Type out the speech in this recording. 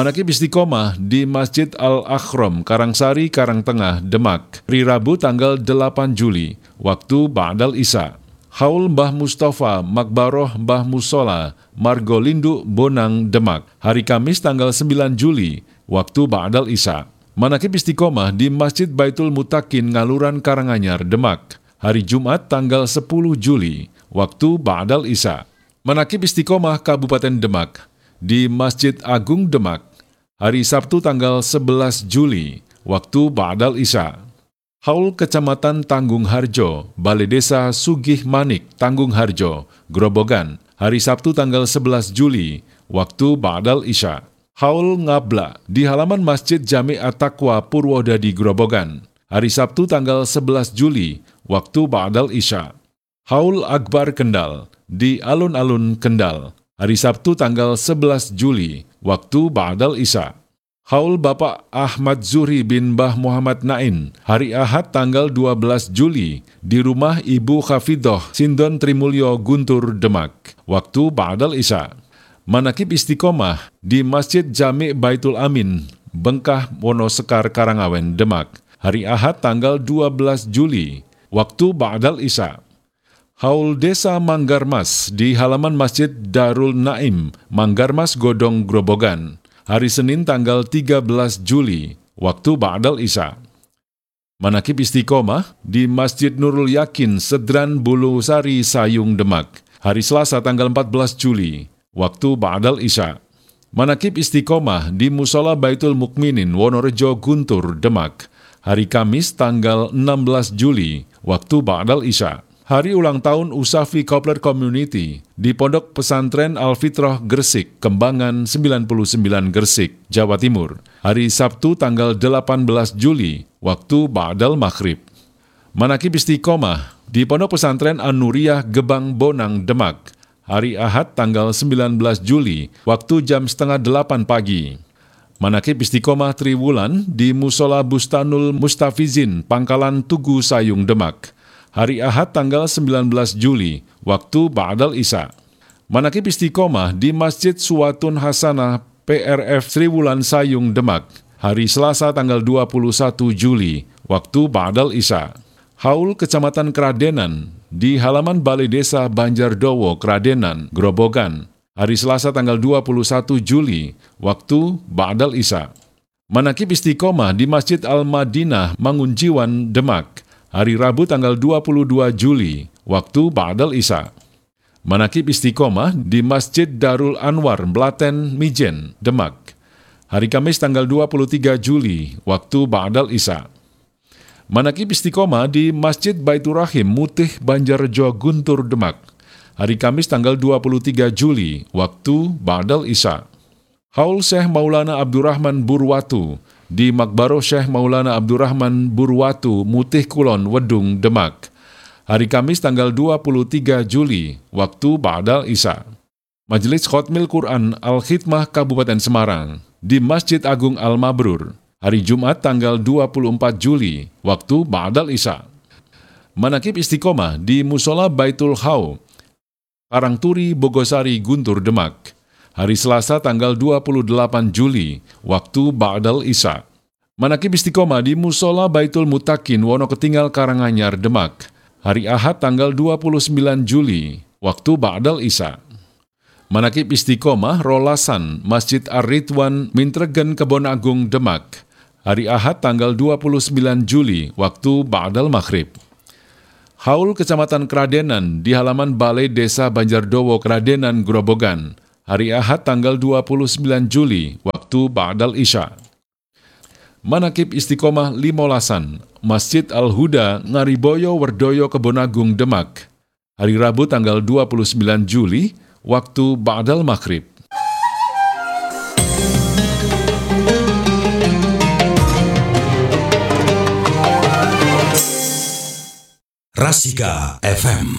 Manakib Istiqomah di Masjid Al-Akhram, Karangsari, Karangtengah, Demak, hari Rabu tanggal 8 Juli, waktu Ba'dal Isya. Haul Mbah Mustafa, Makbaroh Mbah Musola, Margolindu, Bonang, Demak, hari Kamis tanggal 9 Juli, waktu Ba'dal Isya. Manakib Istiqomah di Masjid Baitul Mutakin, Ngaluran, Karanganyar, Demak, hari Jumat tanggal 10 Juli, waktu Ba'dal Isya. Manakib Istiqomah Kabupaten Demak di Masjid Agung Demak, hari Sabtu tanggal 11 Juli, waktu Ba'dal Isya. Haul Kecamatan Tanggung Harjo, Balai Desa Sugih Manik, Tanggung Harjo, Grobogan, hari Sabtu tanggal 11 Juli, waktu Ba'dal Isya. Haul Ngabla di halaman Masjid Jami' At-Taqwa Purwodadi, Grobogan, hari Sabtu tanggal 11 Juli, waktu Ba'dal Isya. Haul Akbar Kendal di Alun-Alun Kendal, hari Sabtu tanggal 11 Juli, waktu Ba'dal Isya. Haul Bapak Ahmad Zuhri bin Mbah Muhammad Nain, hari Ahad tanggal 12 Juli, di rumah Ibu Khafidoh Sindon Trimulyo, Guntur, Demak, waktu Ba'dal Isya. Manakib Istiqomah di Masjid Jami' Baitul Amin, Bengkah, Wonosekar, Karangawen, Demak, hari Ahad tanggal 12 Juli, waktu Ba'dal Isya. Haul Desa Manggarmas di halaman Masjid Darul Naim, Manggarmas, Godong, Grobogan, hari Senin tanggal 13 Juli, waktu Ba'dal Isya. Manakib Istiqomah di Masjid Nurul Yakin, Sedran, Bulu Sari, Sayung, Demak, hari Selasa tanggal 14 Juli, waktu Ba'dal Isya. Manakib Istiqomah di Musola Baitul Mukminin, Wonorejo, Guntur, Demak, hari Kamis tanggal 16 Juli, waktu Ba'dal Isya. Hari ulang tahun Usafi Kopler Community di Pondok Pesantren Al-Fitrah Gresik, Kembangan 99 Gresik, Jawa Timur, hari Sabtu tanggal 18 Juli, waktu Ba'dal Maghrib. Manakib Istiqomah di Pondok Pesantren An-Nuriyah Gebang Bonang, Demak, hari Ahad tanggal 19 Juli, waktu jam 7:30 pagi. Manakib Istiqomah Triwulan di Musola Bustanul Mustafizin, Pangkalan Tugu, Sayung, Demak, hari Ahad tanggal 19 Juli, waktu Ba'dal Isya. Manakib Istiqomah di Masjid Suwatun Hasanah PRF Triwulan, Sayung, Demak, hari Selasa tanggal 21 Juli, waktu Ba'dal Isya. Haul Kecamatan Kradenan di halaman Balai Desa Banjardowo, Kradenan, Grobogan, hari Selasa tanggal 21 Juli, waktu Ba'dal Isya. Manakib Istiqomah di Masjid Al-Madinah, Mangunjiwan, Demak, hari Rabu tanggal 22 Juli, waktu Ba'dal Isya. Manakib Istiqomah di Masjid Darul Anwar, Blaten, Mijen, Demak, hari Kamis tanggal 23 Juli, waktu Ba'dal Isya. Manakib Istiqomah di Masjid Baitur Rahim, Mutih, Banjarjo, Guntur, Demak, hari Kamis tanggal 23 Juli, waktu Ba'dal Isya. Haul Syekh Maulana Abdurrahman Burwatu di Makbaroh Syekh Maulana Abdurrahman Burwatu, Mutih Kulon, Wedung, Demak, hari Kamis tanggal 23 Juli, waktu Ba'dal Isya. Majelis Khotmil Quran Al-Khidmah Kabupaten Semarang di Masjid Agung Al-Mabrur, hari Jumat tanggal 24 Juli, waktu Ba'dal Isya. Manakib Istiqomah di Musola Baitul Hau, Karangturi, Bogosari, Guntur, Demak, hari Selasa tanggal 28 Juli, waktu Ba'dal Isya. Manakib Istiqomah di Musola Baitul Mutakin, Wonoketinggal, Karanganyar, Demak, hari Ahad tanggal 29 Juli, waktu Ba'dal Isya. Manakib Istiqomah Rolasan, Masjid Ar-Ridwan, Mintregen, Kebon Agung, Demak, hari Ahad tanggal 29 Juli, waktu Ba'dal Maghrib. Haul Kecamatan Kradenan di halaman Balai Desa Banjardowo, Kradenan, Grobogan, hari Ahad tanggal 29 Juli, waktu Ba'dal Isya. Manakib Istiqomah Limolasan, Masjid Al-Huda, Ngariboyo, Werdoyo, Kebonagung, Demak, hari Rabu tanggal 29 Juli, waktu Ba'dal Maghrib. Rasika FM